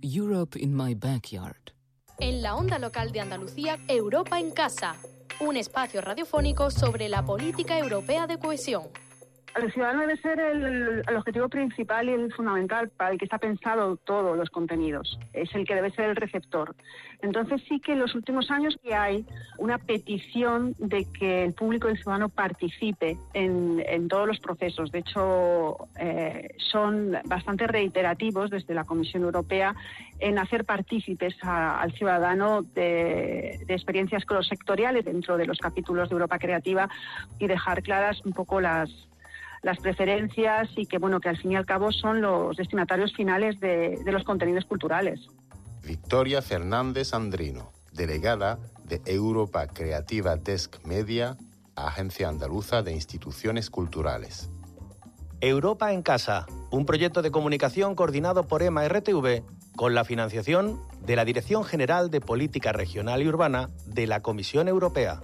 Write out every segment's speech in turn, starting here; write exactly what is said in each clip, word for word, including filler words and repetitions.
Europe in my backyard. En la onda local de Andalucía, Europa en casa. Un espacio radiofónico sobre la política europea de cohesión. El ciudadano debe ser el, el objetivo principal y el fundamental para el que está pensado todos los contenidos. Es el que debe ser el receptor. Entonces sí que en los últimos años que hay una petición de que el público y el ciudadano participe en, en todos los procesos. De hecho, eh, son bastante reiterativos desde la Comisión Europea en hacer partícipes a, al ciudadano de, de experiencias cross-sectoriales dentro de los capítulos de Europa Creativa y dejar claras un poco las... las preferencias y que, bueno, que al fin y al cabo son los destinatarios finales de, de los contenidos culturales. Victoria Fernández Andrino, delegada de Europa Creativa Desk Media, Agencia Andaluza de Instituciones Culturales. Europa en Casa, un proyecto de comunicación coordinado por EMA R T V con la financiación de la Dirección General de Política Regional y Urbana de la Comisión Europea.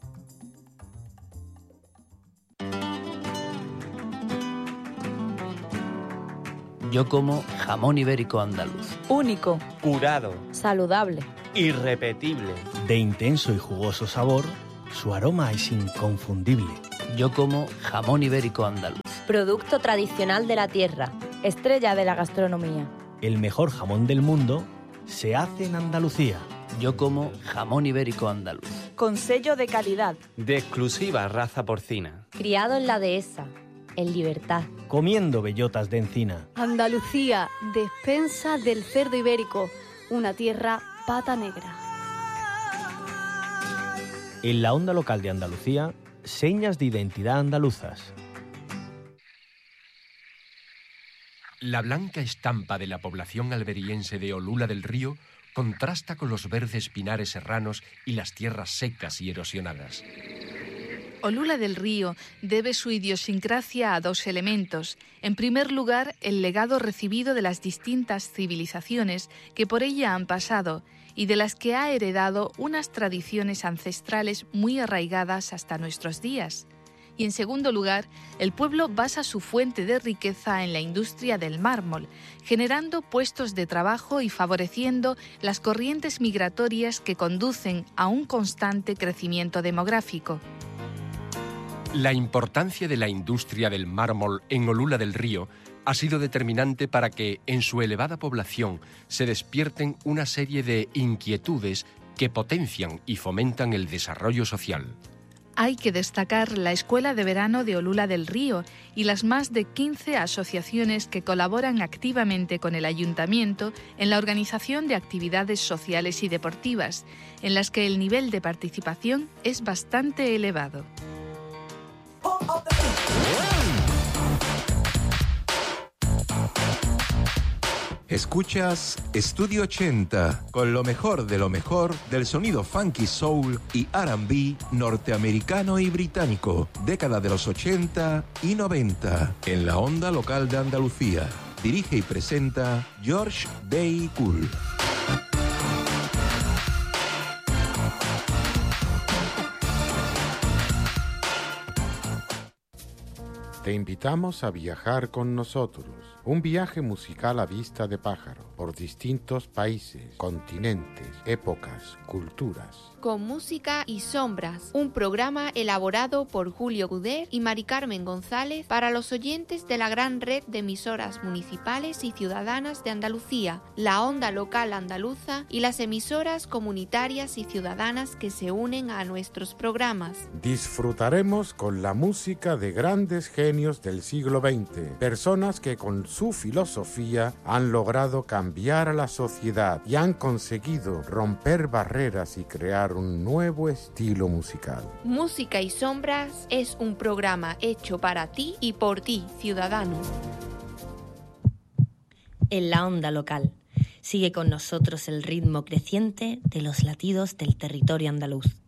Yo como jamón ibérico andaluz. Único. Curado. Saludable. Irrepetible. De intenso y jugoso sabor, su aroma es inconfundible. Yo como jamón ibérico andaluz. Producto tradicional de la tierra. Estrella de la gastronomía. El mejor jamón del mundo se hace en Andalucía. Yo como jamón ibérico andaluz. Con sello de calidad. De exclusiva raza porcina. Criado en la dehesa. En libertad. Comiendo bellotas de encina. Andalucía, despensa del cerdo ibérico, una tierra pata negra. En la onda local de Andalucía, señas de identidad andaluzas. La blanca estampa de la población alberiense de Olula del Río contrasta con los verdes pinares serranos y las tierras secas y erosionadas. Olula del Río debe su idiosincrasia a dos elementos. En primer lugar, el legado recibido de las distintas civilizaciones que por ella han pasado y de las que ha heredado unas tradiciones ancestrales muy arraigadas hasta nuestros días. Y en segundo lugar, el pueblo basa su fuente de riqueza en la industria del mármol, generando puestos de trabajo y favoreciendo las corrientes migratorias que conducen a un constante crecimiento demográfico. La importancia de la industria del mármol en Olula del Río ha sido determinante para que en su elevada población se despierten una serie de inquietudes que potencian y fomentan el desarrollo social. Hay que destacar la Escuela de Verano de Olula del Río y las más de quince asociaciones que colaboran activamente con el Ayuntamiento en la organización de actividades sociales y deportivas, en las que el nivel de participación es bastante elevado. Escuchas Estudio ochenta, con lo mejor de lo mejor del sonido funky soul y R and B norteamericano y británico, década de los ochenta y noventa, en la onda local de Andalucía. Dirige y presenta George Day Cool. Te invitamos a viajar con nosotros. Un viaje musical a vista de pájaro por distintos países, continentes, épocas, culturas. Con música y sombras, un programa elaborado por Julio Guder y Mari Carmen González para los oyentes de la gran red de emisoras municipales y ciudadanas de Andalucía, la onda local andaluza y las emisoras comunitarias y ciudadanas que se unen a nuestros programas. Disfrutaremos con la música de grandes genios del siglo veinte, personas que con su filosofía han logrado cambiar a la sociedad y han conseguido romper barreras y crear un nuevo estilo musical. Música y Sombras es un programa hecho para ti y por ti, ciudadano. En la onda local, sigue con nosotros el ritmo creciente de los latidos del territorio andaluz.